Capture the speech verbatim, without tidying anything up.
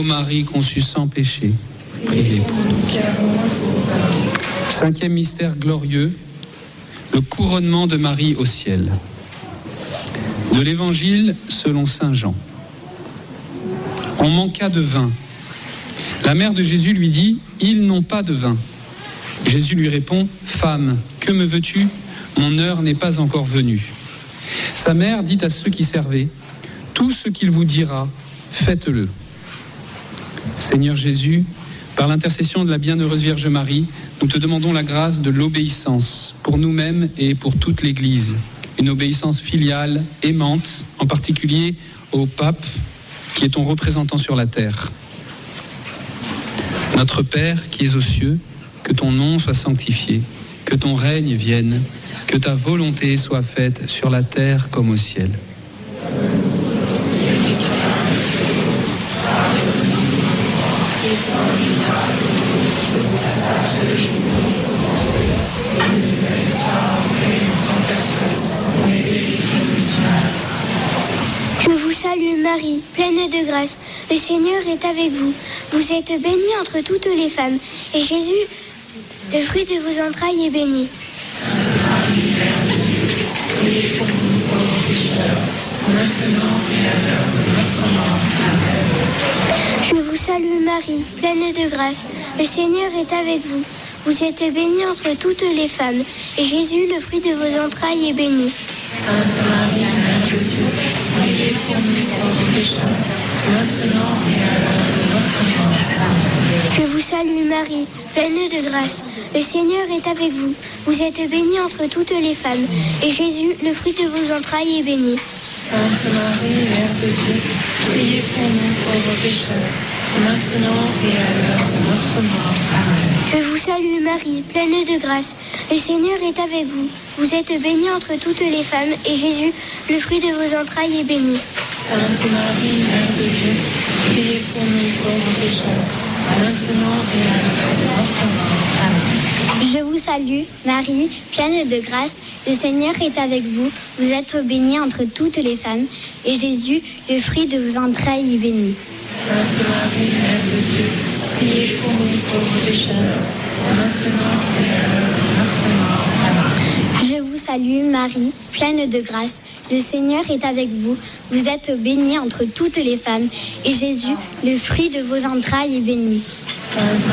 Marie conçue sans péché, priez pour nous. Cinquième mystère glorieux, le couronnement de Marie au ciel. De l'Évangile selon saint Jean. On manqua de vin. La mère de Jésus lui dit « Ils n'ont pas de vin ». Jésus lui répond « Femme, que me veux-tu ? Mon heure n'est pas encore venue. » Sa mère dit à ceux qui servaient « Tout ce qu'il vous dira, faites-le. » Seigneur Jésus, par l'intercession de la bienheureuse Vierge Marie, nous te demandons la grâce de l'obéissance pour nous-mêmes et pour toute l'Église. Une obéissance filiale, aimante, en particulier au pape, qui est ton représentant sur la terre. Notre Père qui es aux cieux, que ton nom soit sanctifié, que ton règne vienne, que ta volonté soit faite sur la terre comme au ciel. Je vous salue Marie, pleine de grâce. Le Seigneur est avec vous. Vous êtes bénie entre toutes les femmes. Et Jésus, le fruit de vos entrailles, est béni. Sainte Marie, Mère de Dieu, priez pour nous pauvres pécheurs, maintenant et à l'heure de notre mort. Amen. Je vous salue Marie, pleine de grâce. Le Seigneur est avec vous. Vous êtes bénie entre toutes les femmes. Et Jésus, le fruit de vos entrailles, est béni. Sainte Marie, Mère de Dieu, priez pour nous pauvres pécheurs, maintenant et à l'heure de notre mort. Amen. Je vous salue Marie, pleine de grâce. Le Seigneur est avec vous. Vous êtes bénie entre toutes les femmes. Et Jésus, le fruit de vos entrailles, est béni. Sainte Marie, Mère de Dieu, priez pour nous pauvres pécheurs, maintenant et à l'heure de notre mort. Amen. Je vous salue Marie, pleine de grâce. Le Seigneur est avec vous. Vous êtes bénie entre toutes les femmes. Et Jésus, le fruit de vos entrailles, est béni. Sainte Marie, Mère de Dieu, priez pour nous pauvres pécheurs, maintenant et à l'heure de notre mort. Amen. Je vous salue, Marie, pleine de grâce. Le Seigneur est avec vous. Vous êtes bénie entre toutes les femmes. Et Jésus, le fruit de vos entrailles, est béni. Sainte Marie, Mère de Dieu, priez pour nous pauvres pécheurs, maintenant et à l'heure de notre mort. Amen. Je vous salue, Marie, pleine de grâce. Le Seigneur est avec vous. Vous êtes bénie entre toutes les femmes. Et Jésus, le fruit de vos entrailles, est béni. Sainte